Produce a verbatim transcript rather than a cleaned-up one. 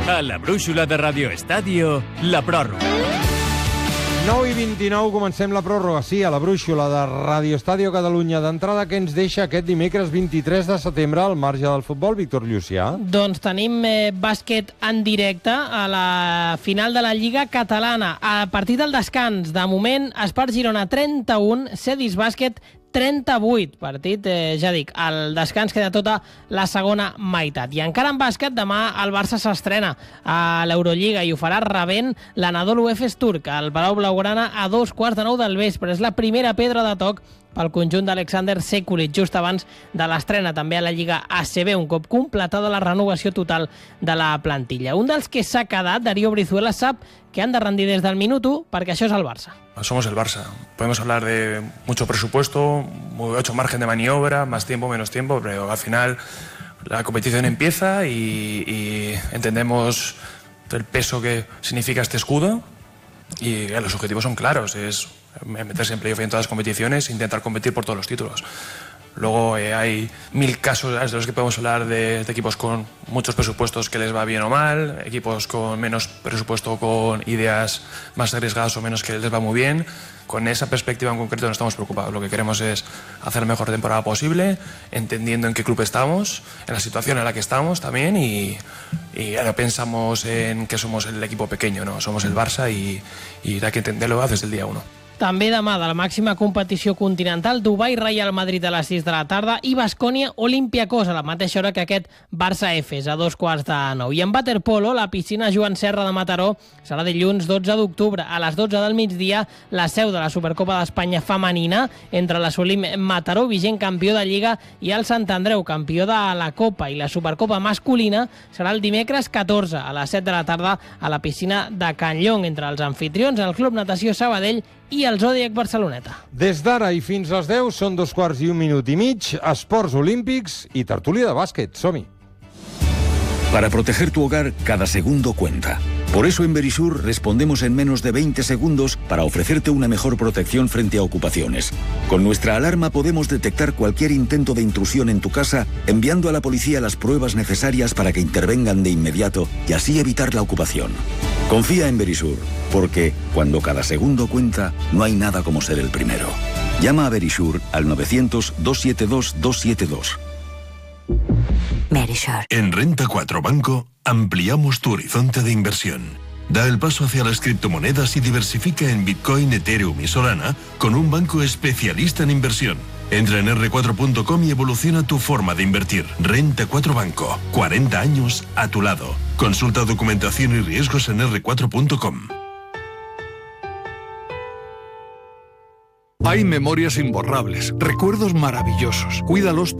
A la brúixola de Radio Estadio, la pròrroga. nou i vint-i-nou, comencem la pròrroga, sí, a la brúixola de Radio Estadio Catalunya. D'entrada, què ens deixa aquest dimecres vint-i-tres de setembre al marge del futbol, Víctor Llucià? Doncs tenim eh, bàsquet en directe a la final de la Lliga Catalana. A partir del descans, de moment, Espart Girona trenta-un, Cedis Bàsquet trenta-vuit. Partit, eh, ja dic, al descans queda tota la segona meitat. I encara en bàsquet, demà el Barça s'estrena a l'Eurolliga i ho farà rebent l'Anadolu Efes turc, al Palau Blaugrana, a dos quarts de nou del vespre. És la primera pedra de toc pel conjunt d'Alexander Sekulic, just abans de l'estrena també a la Lliga A C B, un cop completada la renovació total de la plantilla. Un dels que s'ha quedat, Darío Brizuela, sap que han de rendir des del minut u perquè això és el Barça. Somos el Barça. Podemos hablar de mucho presupuesto, mucho margen de maniobra, más tiempo, menos tiempo, pero al final la competición empieza y, y entendemos el peso que significa este escudo y ya, los objetivos son claros, es meterse en playoff en todas las competiciones e intentar competir por todos los títulos. Luego eh, hay mil casos de los que podemos hablar de, de equipos con muchos presupuestos que les va bien o mal, equipos con menos presupuesto, con ideas más arriesgadas o menos que les va muy bien. Con esa perspectiva en concreto no estamos preocupados. Lo que queremos es hacer la mejor temporada posible, entendiendo en qué club estamos, en la situación en la que estamos también, y, y ahora pensamos en que somos el equipo pequeño, no, somos el Barça y, y hay que entenderlo desde el día uno. També demà de la màxima competició continental, Dubai Real Madrid a les sis de la tarda i Baskonia Olympiacos a la mateixa hora que aquest Barça Efes, a dos quarts de nou. I en waterpolo, la piscina Joan Serra de Mataró serà dilluns dotze d'octubre a les dotze del migdia, la seu de la Supercopa d'Espanya femenina entre l'Assolim Mataró, vigent campió de Lliga, i el Sant Andreu, campió de la Copa. I la Supercopa masculina serà el dimecres catorze a les set de la tarda a la piscina de Can Llong, entre els anfitrions, el Club Natació Sabadell i el Zodiac Barceloneta. Des d'ara i fins a les deu són dos quarts i un minut i mig, esports olímpics i tertúlia de bàsquet. Som-hi. Para proteger tu hogar, cada segundo cuenta. Por eso en Verisur respondemos en menos de veinte segundos para ofrecerte una mejor protección frente a ocupaciones. Con nuestra alarma podemos detectar cualquier intento de intrusión en tu casa, enviando a la policía las pruebas necesarias para que intervengan de inmediato y así evitar la ocupación. Confía en Verisur, porque cuando cada segundo cuenta, no hay nada como ser el primero. Llama a Verisur al novecientos, dos siete dos, dos siete dos. Verisur. En Renta cuatro Banco ampliamos tu horizonte de inversión. Da el paso hacia las criptomonedas y diversifica en Bitcoin, Ethereum y Solana con un banco especialista en inversión. Entra en erre cuatro punto com y evoluciona tu forma de invertir. Renta cuatro Banco. cuarenta años a tu lado. Consulta documentación y riesgos en erre cuatro punto com. Hay memorias imborrables, recuerdos maravillosos. Cuídalos